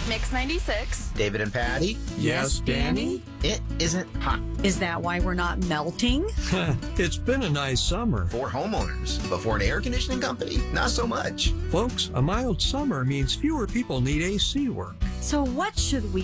Mix 96. David and Patty, Yes, Danny? it isn't hot Is that why we're not melting? It's been a nice summer. for homeowners, but for an air conditioning company, not so much. Folks, a mild summer means fewer people need AC work. So what should we